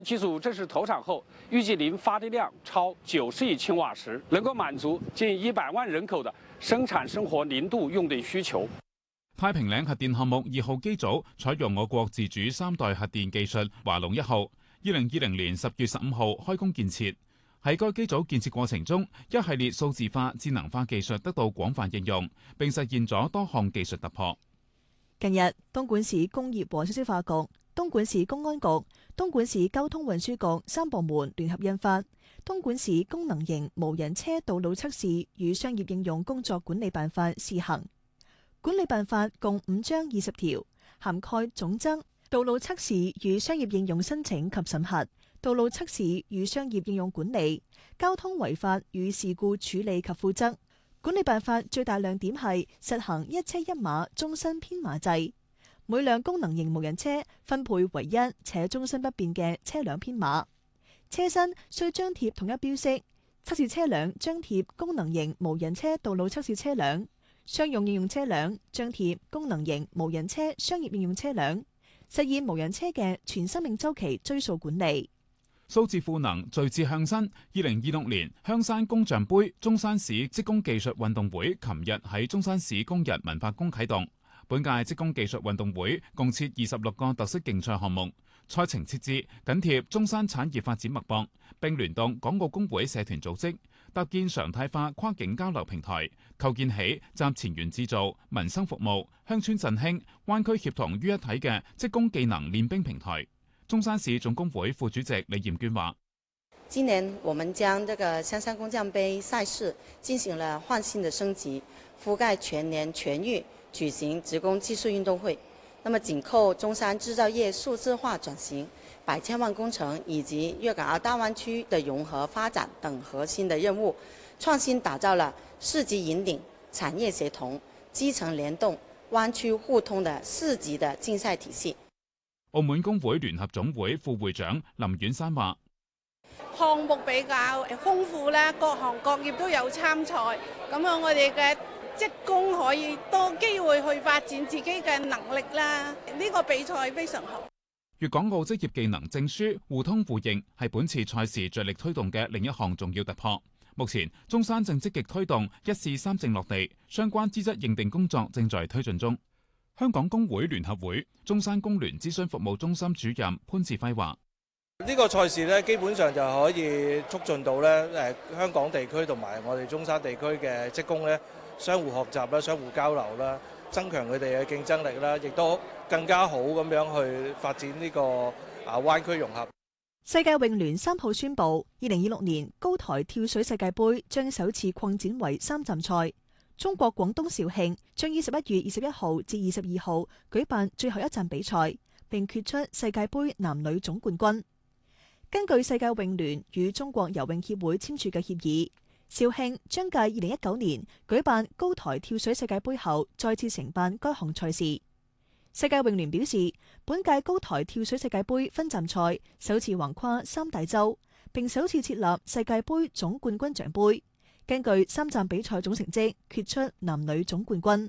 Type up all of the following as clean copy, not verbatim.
技術正式投產後，預計零發電量超90億千瓦時，能夠滿足近100萬人口的生產生活年度用電需求。 太平嶺核電項目2號機組採用我國自主3代核電技術華龍1號，2020年10月15號開工建設。喺該機組建設過程中，一系列數字化、智能化技術得到廣泛應用，並實現咗多項技術突破。 近日，東莞市工業和消化局、東莞市公安局、東莞市交通運輸局3部門聯合印發《東莞市功能型無人車道路測試與商業應用工作管理辦法》試行。管理辦法共5章20條，涵蓋總則、道路測試與商業應用申請及審核、道路測試與商業應用管理、交通違法與事故處理及負責。管理辦法最大亮點係實行一車一碼終身編碼制，每輛功能型無人車分配為一且終身不變嘅車輛編碼，車身須張貼統一標識，測試車輛張貼功能型無人車道路測試車輛，商用應用車輛張貼功能型無人車商業應用車輛，實現無人車嘅全生命週期追溯管理。 數字賦能，聚智向新。2026年香山工匠杯中山市職工技術運動會琴日喺中山市工日文化宮啟動。本屆職工技術運動會共設26個特色競賽項目，賽程設置緊貼中山產業發展脈搏，並聯動港澳工會社團組織，搭建常態化跨境交流平台，構建起集前沿製造、民生服務、鄉村振興、灣區協同於一體嘅職工技能練兵平台。中山市總工會副主席李艷娟話： 今年我們將這個香山工匠杯賽事進行了換新的升級，覆蓋全年全域舉行職工技術運動會。那麼緊扣中山製造業數字化轉型、百千萬工程以及粵港澳大灣區的融合發展等核心的任務，創新打造了市級引領、產業協同、基層聯動、灣區互通的4級的競賽體系。 澳門工會聯合總會副會長林婉珊話： 項目比較豐富啦，各行各業都有參賽，咁樣我哋嘅職工可以多機會去發展自己嘅能力啦。呢個比賽非常好。 粵港澳職業技能證書互通互認係本次賽事着力推動嘅另一項重要突破。目前中山正積極推動一試三證落地，相關資質認定工作正在推進中。香港工會聯合會中山工聯諮詢服務中心主任潘志輝話： 呢個賽事咧，基本上就可以促進到咧香港地區同埋我哋中山地區嘅職工咧相互學習啦、相互交流啦，增強佢哋嘅競爭力啦，亦都更加好咁樣去發展呢個灣區融合。 世界泳聯3號宣布，2026年高台跳水世界盃將首次擴展為3站賽。中國廣東肇慶將於11月21號至22號舉辦最後一站比賽，並決出世界盃男女總冠軍。根據世界泳聯與中國游泳協會簽署嘅協議，肇慶將繼2019年舉辦高台跳水世界盃後，再次承辦該項賽事。世界泳聯表示，本屆高台跳水世界盃分站賽首次橫跨3大洲，並首次設立世界盃總冠軍獎盃。根據3站比賽總成績，決出男女總冠軍。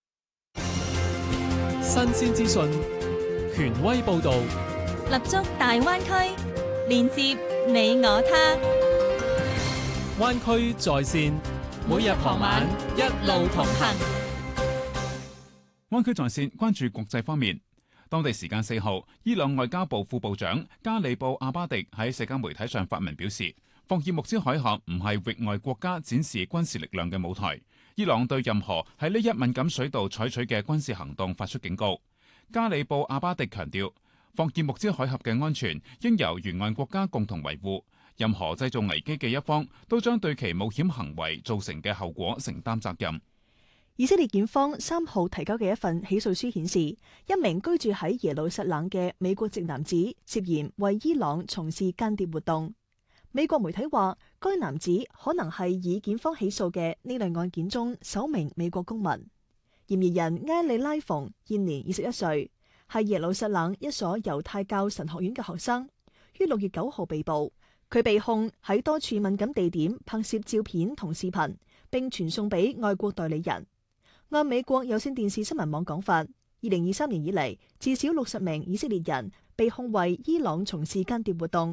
新鮮資訊，權威報導， 立足大灣區，連接你我他。 灣區在線，每日傍晚一路同行。 灣區在線關注國際方面，當地時間4號，伊朗外交部副部長加里布阿巴迪喺社交媒體上發文表示，霍爾木茲海峽唔係域外國家展示軍事力量嘅舞台。伊朗對任何喺呢一敏感水道採取嘅軍事行動發出警告。加里布阿巴迪強調，霍爾木茲海峽嘅安全應由沿岸國家共同維護。任何製造危機嘅一方都將對其冒險行為造成嘅後果承擔責任。 以色列檢方3號提交嘅一份起訴書顯示，一名居住喺耶路撒冷嘅美國籍男子涉嫌為伊朗從事間諜活動。美國媒體話，該男子可能係以檢方起訴嘅呢類案件中首名美國公民。嫌疑人埃里拉馮現年21歲，係耶路撒冷一所猶太教神學院嘅學生，於6月9號被捕。佢被控喺多處敏感地點拍攝照片同視頻，並傳送俾外國代理人。按美國有線電視新聞網講法， 2023年以嚟，至少60名以色列人被控為伊朗從事間諜活動。